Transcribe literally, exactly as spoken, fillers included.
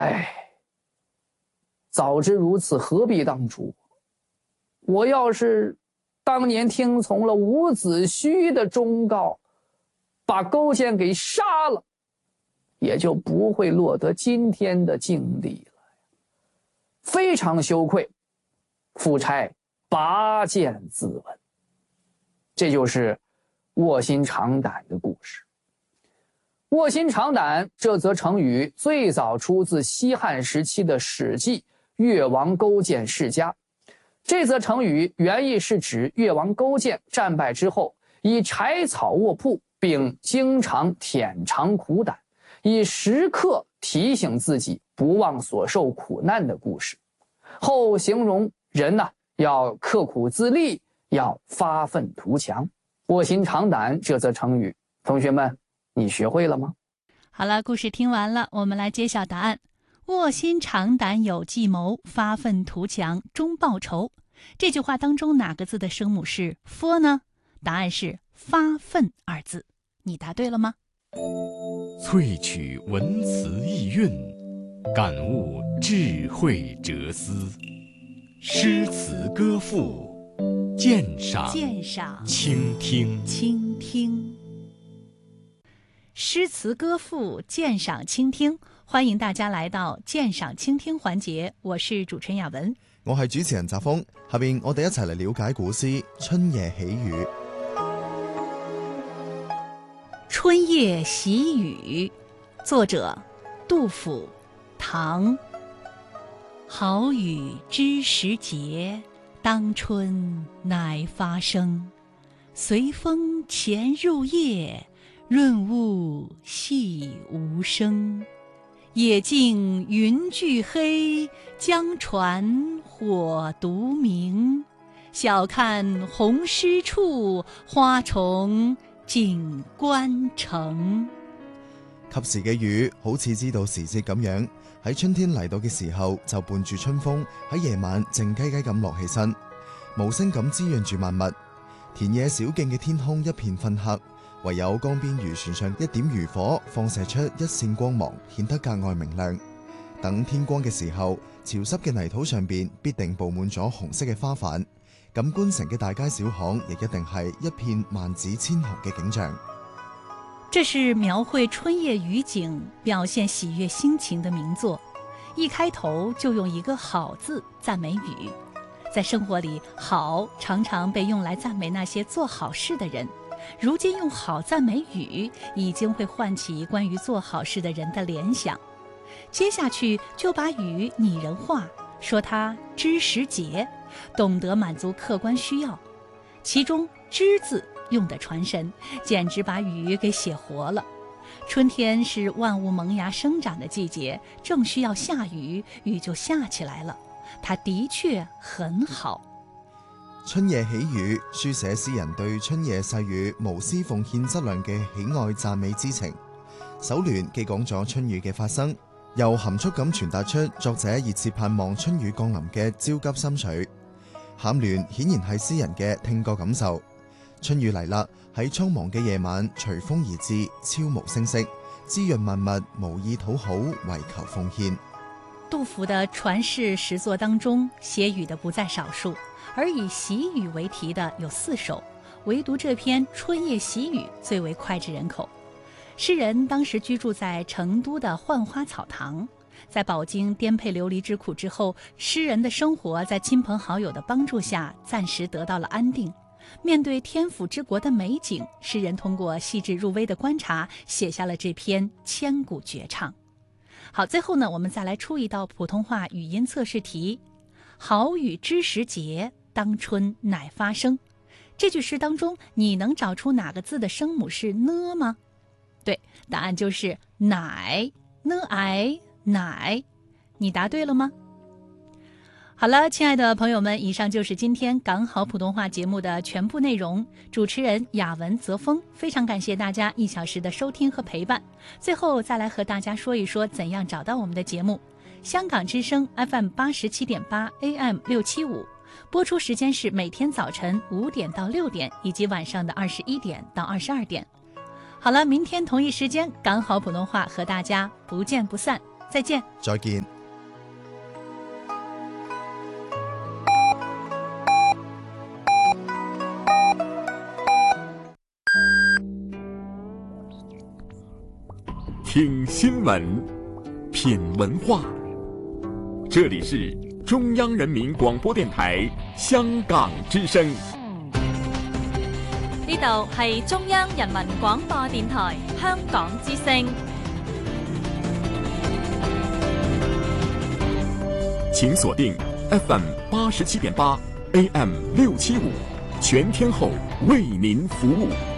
哎，早知如此，何必当初？我要是当年听从了伍子胥的忠告，把勾践给杀了，也就不会落得今天的境地了。非常羞愧，夫差拔剑自刎。这就是卧薪尝胆的故事。卧薪尝胆这则成语最早出自西汉时期的《史记·越王勾践世家》。这则成语原意是指越王勾践战败之后，以柴草卧铺，并经常舔肠苦胆，以时刻提醒自己不忘所受苦难的故事。后形容人呢、啊、要刻苦自立，要发愤图强。卧薪尝胆这则成语，同学们你学会了吗？ 好了，故事听完了，我们来揭晓答案。卧薪尝胆有计谋，发愤图强终报仇。这句话当中哪个字的声母是 f 呢？答案是发愤二字。你答对了吗？ 萃取文辞意蕴，感悟智慧哲思，诗词歌赋，鉴赏鉴赏倾听倾听诗词歌赋，鉴赏倾听，欢迎大家来到鉴赏倾听环节，我是主持人雅文， 我係主持人澤峰。下邊我哋一齊嚟了解古詩《春夜喜雨》。 春夜喜雨，作者杜甫，唐。好雨知时节，当春乃发生。随风潜入夜，润物细无声。野径云俱黑，江船火独明。晓看红湿处，花重锦官城。 及時嘅雨好似知道時節咁樣，喺春天嚟到嘅時候就伴住春風，喺夜晚靜雞雞咁落起身，無聲咁滋潤住萬物。田野小徑嘅天空一片昏黑，唯有江邊漁船上一點漁火放射出一線光芒，顯得格外明亮。等天光嘅時候，潮濕嘅泥土上邊必定佈滿咗紅色嘅花瓣，咁觀城嘅大街小巷亦一定係一片萬紫千紅嘅景象。 这是描绘春夜雨景、表现喜悦心情的名作，一开头就用一个好字赞美雨。在生活里，好常常被用来赞美那些做好事的人，如今用好赞美雨，已经会唤起关于做好事的人的联想。接下去就把雨拟人化，说它知时节，懂得满足客观需要。其中知字用的传神，简直把雨给写活了。春天是万物萌芽生长的季节，正需要下雨，雨就下起来了。它的確很好。 春夜喜雨書寫詩人對春夜細雨無私奉獻質量嘅喜愛讚美之情。首聯既講咗春雨嘅發生，又含蓄咁傳達出作者熱切盼望春雨降臨嘅焦急心緒。餡聯顯然係詩人嘅聽覺感受。春雨嚟啦，喺蒼茫嘅夜晚隨風而至，悄無聲息，滋潤萬物，無意討好，為求奉獻。 杜甫的傳世詩作當中，寫雨的不在少數，而以喜雨為題的有四首，唯獨這篇《春夜喜雨》最為膾炙人口。詩人當時居住在成都的浣花草堂，在飽經顛沛流離之苦之後，詩人的生活在親朋好友的幫助下暫時得到了安定。面對天府之國的美景，詩人通過細緻入微的觀察，寫下了這篇千古絕唱。好，最後呢，我們再來出一道普通話語音測試題。好雨知時節，當春乃發生。這句詩當中，你能找出哪個字的聲母是呢嗎？對，答案就是乃，呢哎乃。你答對了嗎？好了，親愛的朋友們，以上就是今天港好普通話節目的全部內容。主持人雅文澤峰，非常感謝大家一小時的收聽和陪伴。最後再來和大家說一說怎樣找到我們的節目。香港之聲 F M 八十七點八 A M 六七五，播出時間是每天早晨五點到六點，以及晚上的二十一點到二十二點。好了，明天同一時間港好普通話和大家不見不散。 再见。 再見。 听新闻，品文化，这里是中央人民广播電台香港之聲。 呢度係中央人民廣播電台香港之聲。 請鎖定 F M 八十七點八 A M 六七五，全天候為您服務。